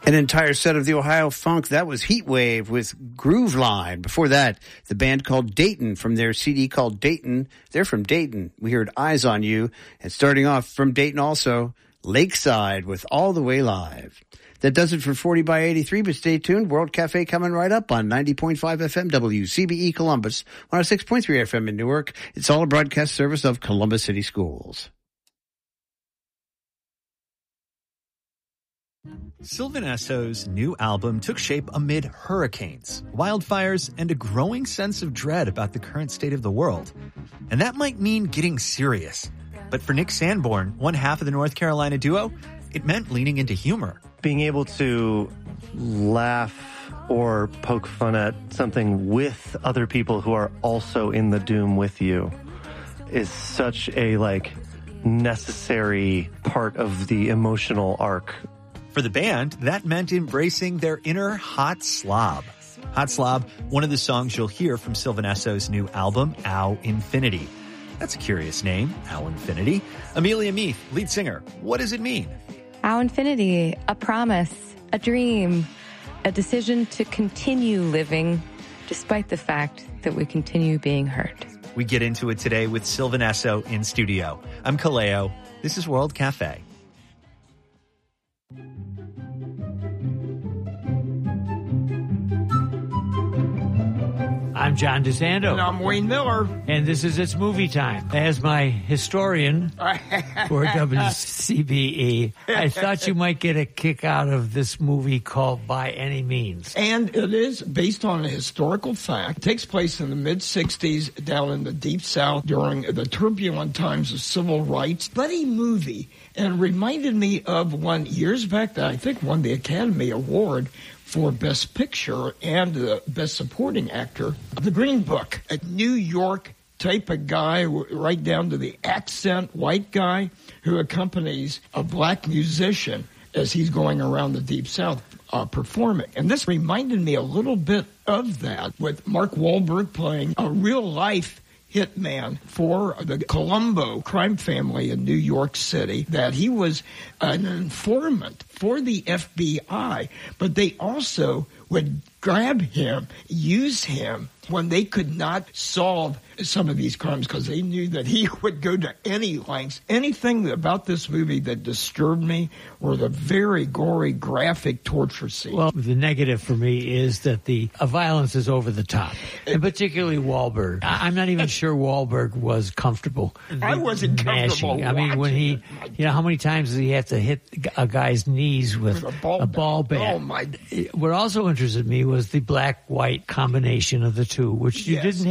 An entire set of the Ohio Funk. That was Heatwave with Groove Line. Before that, the band called Dayton from their CD called Dayton. They're from Dayton. We heard Eyes on You. And starting off from Dayton also, Lakeside with All the Way Live. That does it for 40 by 83, but stay tuned. World Cafe coming right up on 90.5 FM WCBE Columbus, 106.3 FM in Newark. It's all a broadcast service of Columbus City Schools. Sylvan Esso's new album took shape amid hurricanes, wildfires, and a growing sense of dread about the current state of the world. And that might mean getting serious. But for Nick Sanborn, one half of the North Carolina duo, it meant leaning into humor. Being able to laugh or poke fun at something with other people who are also in the doom with you is such a, necessary part of the emotional arc. For the band, that meant embracing their inner hot slob. Hot Slob, one of the songs you'll hear from Sylvan Esso's new album, Ow Infinity. That's a curious name, Ow Infinity. Amelia Meath, lead singer, what does it mean? Ow Infinity, a promise, a dream, a decision to continue living despite the fact that we continue being hurt. We get into it today with Sylvan Esso in studio. I'm Kaleo. This is World Cafe. I'm John DeSando. And I'm Wayne Miller. And this is It's Movie Time. As my historian for WCBE, I thought you might get a kick out of this movie called By Any Means. And it is based on a historical fact. It takes place in the mid-'60s down in the Deep South during the turbulent times of civil rights. Buddy movie. And it reminded me of one years back that I think won the Academy Award for Best Picture and Best Supporting Actor, The Green Book. A New York type of guy, right down to the accent, white guy, who accompanies a black musician as he's going around the Deep South performing. And this reminded me a little bit of that, with Mark Wahlberg playing a real-life hitman for the Colombo crime family in New York City, that he was an informant for the FBI, but they also would grab him, use him when they could not solve some of these crimes because they knew that he would go to any lengths. Anything about this movie that disturbed me were the very gory, graphic torture scenes. Well, the negative for me is that the violence is over the top, and particularly Wahlberg. I'm not even sure Wahlberg was comfortable. I wasn't comfortable. I mean, when he, how many times does he have to hit a guy's knees with a ball bat? Oh, my. What also interested me was the black-white combination of the two, which you didn't